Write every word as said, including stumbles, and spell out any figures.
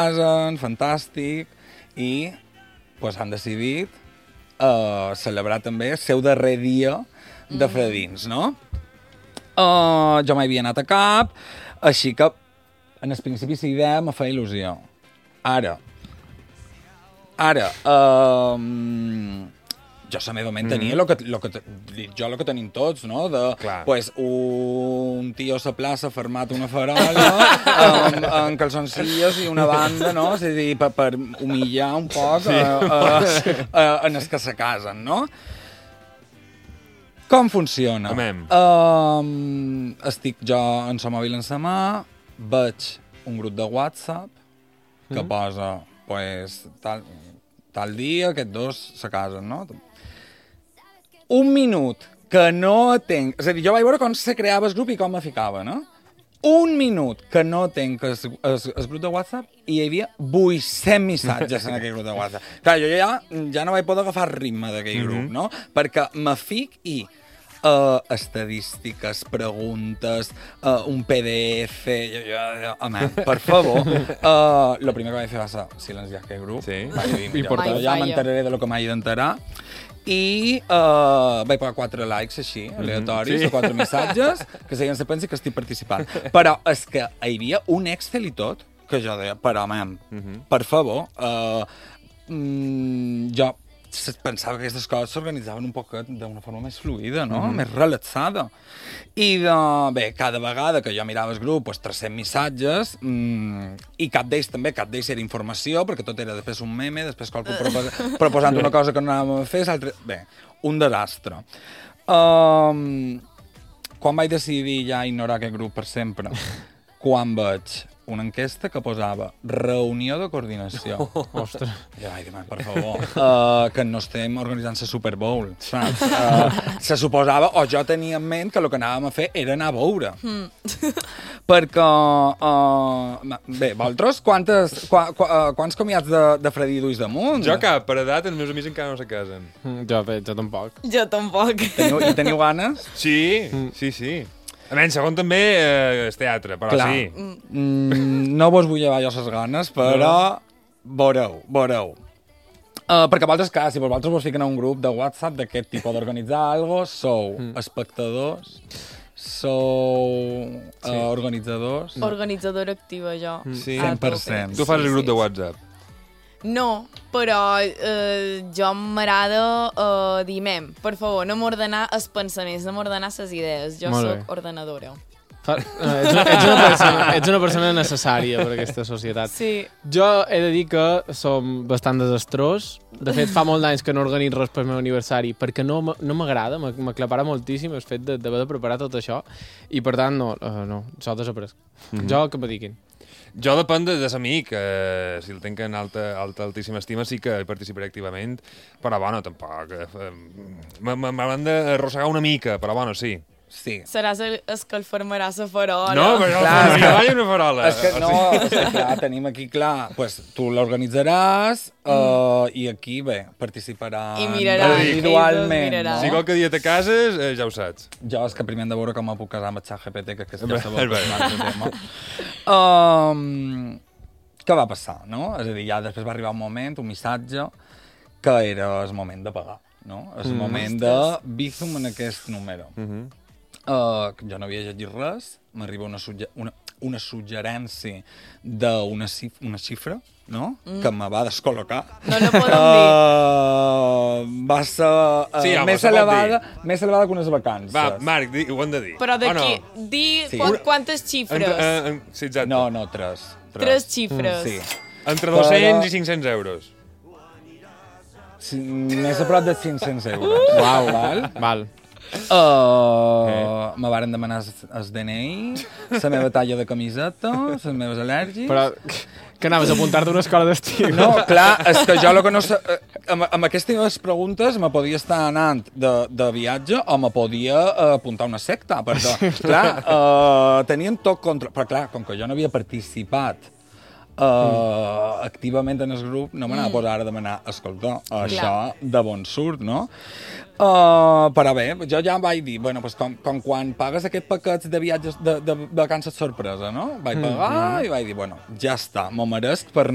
casen, fantàstic, i pues, han decidit uh, celebrar també el seu darrer dia de fredins, no? Uh, jo mai havia anat a cap, així que en el principi la idea me feia il·lusió. Ara, ara, uh, jo a la meva ment tenia lo que, lo que, jo el que tenim tots, no? De, pues, un tio a la plaça format una farola amb, amb calçoncillos i una banda, no? És a dir, per, per humillar un poc sí. uh, uh, uh, en els que se casen, no? Com funciona? Uh, estic jo en el mòbil en la mà, veig un grup de WhatsApp que mm. posa, pues, tal, tal dia, aquests dos se casen, no? Un minut que no atenc... És a dir, jo vaig veure com se creava el grup i com me ficava, no? Un minut que no atenc el, el, el grup de WhatsApp i hi havia vuit-cents missatges en aquell grup de WhatsApp. Clar, jo ja, ja no vaig poder agafar ritme d'aquell mm-hmm. grup, no? Perquè me fic i uh, estadístiques, preguntes, uh, un P D F... Jo, jo, home, per favor. Uh, lo primer que vaig fer va ser silenciar aquell grup. Sí. Vaig dir, mira, ja m'enteraré de lo que m'hagi d'enterar. I uh, vaig pagar quatre likes així, aleatoris, mm-hmm. sí. o quatre missatges, que seguien se pensi que estic participant. Però és que hi havia un Excel i tot, que jo deia, però, man, mm-hmm. per favor, uh, mm, jo pensava que aquestes coses s'organitzaven un poc d'una forma més fluida, no? Mm-hmm. Més relaxada. I, de, bé, cada vegada que jo mirava el grup, pues, tres-cents missatges, mm, i cap d'ells també, cap d'ells era informació, perquè tot era després un meme, després qualcú proposa, proposant una cosa que no anàvem a fer, l'altre... Bé, un desastre. Um, quan vaig decidir ja ignorar aquest grup per sempre? Quan veig una enquesta que posava reunió de coordinació. Oh, ostres. Ja vaig dir, per favor, uh, que no estem organitzant la Super Bowl, saps? Uh, se suposava, o jo tenia en ment que el que anàvem a fer era anar a veure. Mm. Perquè, uh, bé, vosaltres, quantes, qua, qua, uh, quants comiats de, de Fredí duis damunt? Jo cap, per edat, els meus amics encara no se casen. Mm, jo, bé, jo tampoc. Jo tampoc. Teniu, I teniu ganes? Sí, mm. sí, sí. A menys, segon també eh, és teatre, però clar. Sí. Mm, no vos vull llevar jo les ganes, però no. veureu, veureu. Uh, perquè vosaltres, clar, si vosaltres vos fiquen a un grup de WhatsApp d'aquest tipus d'organitzar alguna cosa, sou mm. espectadors, sou uh, sí. organitzadors... Organitzadora activa, jo. Sí. cent per cent. Tu fas sí, el grup sí, de WhatsApp? No, però eh, jo m'agrada eh, dir, mem, per favor, no m'ordenar els pensaments, no m'ordenar les idees. Jo soc ordenadora. Fa, eh, ets, una, ets, una persona, ets una persona necessària per a aquesta societat. Sí. Jo he de dir que som bastant desastrós. De fet, fa molt d'anys que no organitzo res pel meu aniversari perquè no, no m'agrada, m'aclapara moltíssim el fet d'haver de preparar tot això i, per tant, no, uh, no s'ho desapareix. Mm-hmm. Jo, que me diguin. Jo depèn de, de l'amic, eh, si el tenc en alta, alta, altíssima estima sí que hi participaré activament, però bueno, tampoc. Eh, M'han d'arrossegar una mica, però bueno, sí. Sí. Seràs el, el que el formarà la farola. No, però clar, el cavall una farola. És que no, és que clar, tenim aquí clar, pues, tu l'organitzaràs uh, mm. i aquí, bé, participaran individualment. No? Si qualque dia te cases, eh, ja ho saps. Jo és que primer hem de veure com me puc casar amb el ChatGPT, que aquesta ja sabeu que és un altre tema. Um, què va passar, no? És a dir, ja després va arribar un moment, un missatge, que era el moment de pagar, no? El mm. moment de Bizum en aquest número. Mm-hmm. Uh, jo no havia llegit res, m'arriba una, una, una suggerència d'una xif una xifra, no? Mm. Que me va descol·locar. No la podem uh, dir. Va ser uh, sí, home, més, elevada, més elevada que unes vacances. Va, Marc, di, ho hem de dir. Però d'aquí, oh, no. di sí. qu quantes xifres? En, en, en, sí, exacte. No, no, tres. Tres, tres xifres. Mm. Sí. Entre dos-cents Però... i cinc-cents euros. Sí, més a prop de cinc-cents euros. Uau, val. Val. Uh, eh. Me varen demanar el D N I, la meva talla de camiseta, les meves al·lèrgics... Però que anaves a apuntar-te a una escola d'estiu? No, clar, és que jo el que no sé... Amb, amb aquestes preguntes me podia estar anant de, de viatge o me podia uh, apuntar a una secta, perquè, clar, uh, tenien tot contra... Però clar, com que jo no havia participat Uh, mm. activament en el grup, no m'anava mm. a posar a demanar, escolta, això de bon surt, no? Uh, però bé, jo ja vaig dir, bueno, pues com, com quan pagues aquest paquet de viatges de, de vacances sorpresa, no? Vaig pagar mm. i vaig dir, bueno, ja està, m'ho meresc per